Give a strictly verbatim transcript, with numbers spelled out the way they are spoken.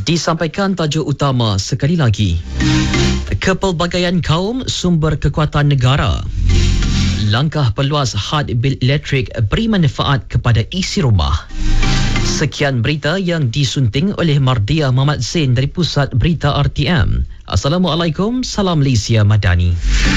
Disampaikan tajuk utama sekali lagi. Kepelbagaian kaum sumber kekuatan negara. Langkah perluas had bil elektrik beri manfaat kepada isi rumah. Sekian berita yang disunting oleh Mardia Muhammad Zain dari Pusat Berita R T M. Assalamualaikum, salam Malaysia Madani.